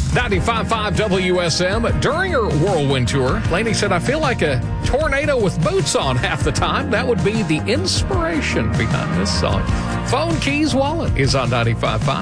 95.5 WSM. During her whirlwind tour, Lainey said, I feel like a tornado with boots on half the time. That would be the inspiration behind this song. Phone, keys, wallet is on 95.5.